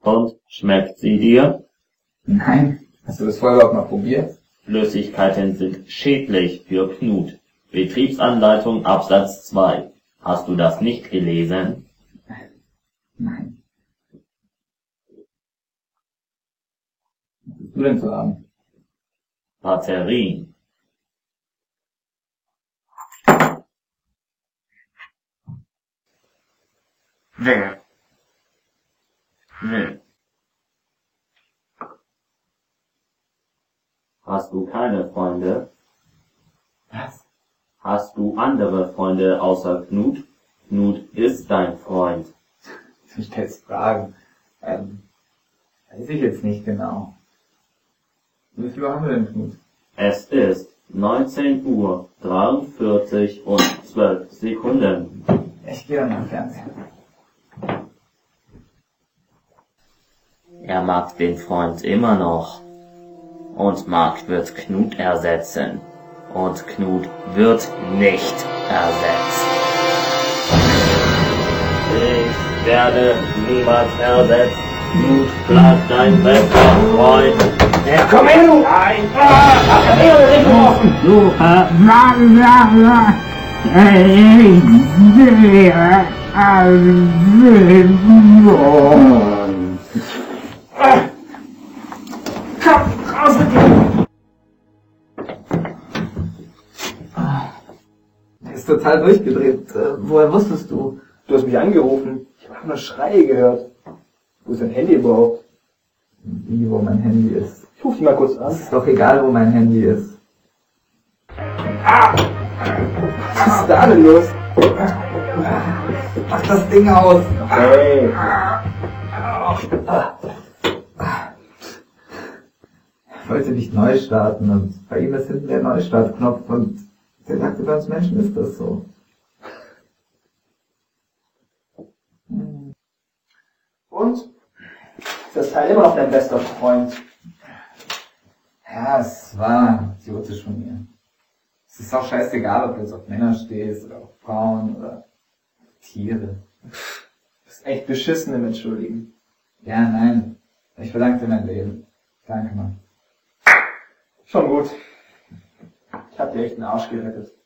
Und schmeckt sie dir? Nein. Hast du das vorher überhaupt mal probiert? Flüssigkeiten sind schädlich für Knut. Betriebsanleitung Absatz 2. Hast du das nicht gelesen? Nein. Was willst du denn zu haben? Batterien. Will. Hast du keine Freunde? Was? Hast du andere Freunde außer Knut? Knut ist dein Freund. Du stellst Fragen. Weiß ich jetzt nicht genau. Wie viel haben wir denn, Knut? Es ist 19 Uhr 43 und 12 Sekunden. Ich gehe dann am Fernsehen. Er mag den Freund immer noch. Und Mark wird Knut ersetzen. Und Knut wird nicht ersetzt. Ich werde niemals ersetzt. Knut bleibt dein bester Freund. Ja, komm her, du! Nein! Hab ich geworfen! Du, Komm, raus mit dir! Der ist total durchgedreht. Woher wusstest du? Du hast mich angerufen. Ich habe nur Schreie gehört. Wo ist dein Handy überhaupt? Wie, wo mein Handy ist? Ich ruf dich mal kurz Es an. ist doch egal, wo mein Handy ist. Was ist da denn los? Mach das Ding aus! Hey. Ich wollte nicht neu starten und bei ihm ist hinten der Neustartknopf und der sagte, bei uns Menschen ist das so. Und? Ist das Teil immer noch dein bester Freund? Ja, es war idiotisch von mir. Es ist auch scheißegal, ob du jetzt auf Männer stehst oder auf Frauen oder Tiere. Du bist echt beschissen im Entschuldigen. Ja, nein. Ich verdanke dir mein Leben. Danke, Mann. Schon gut. Ich hab dir echt den Arsch gerettet.